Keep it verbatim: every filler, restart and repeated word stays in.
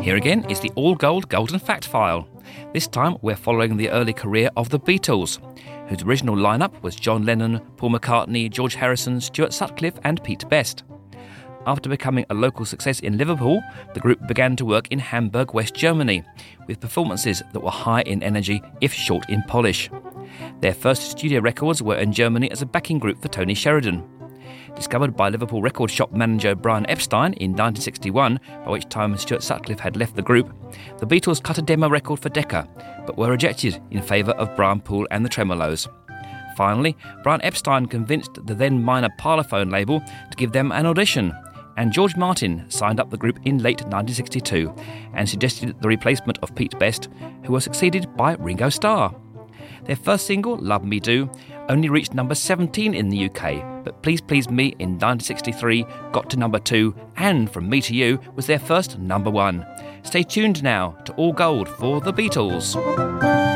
Here again is the all-gold Golden Fact File. This time we're following the early career of the Beatles, whose original lineup was John Lennon, Paul McCartney, George Harrison, Stuart Sutcliffe and Pete Best. After becoming a local success in Liverpool, the group began to work in Hamburg, West Germany, with performances that were high in energy if short in polish. Their first studio records were in Germany as a backing group for Tony Sheridan. Discovered by Liverpool record shop manager Brian Epstein in nineteen sixty-one, by which time Stuart Sutcliffe had left the group, the Beatles cut a demo record for Decca, but were rejected in favour of Brian Poole and the Tremolos. Finally, Brian Epstein convinced the then minor Parlophone label to give them an audition, and George Martin signed up the group in late nineteen sixty-two and suggested the replacement of Pete Best, who was succeeded by Ringo Starr. Their first single, Love Me Do, only reached number seventeen in the U K, but Please Please Me in nineteen sixty-three got to number two, and From Me to You was their first number one. Stay tuned now to All Gold for the Beatles.